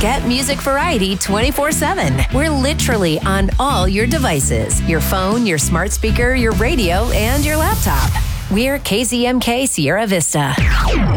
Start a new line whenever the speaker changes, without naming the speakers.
Get music variety 24/7. We're literally on all your devices. Your phone, your smart speaker, your radio, and your laptop. We're KZMK Sierra Vista.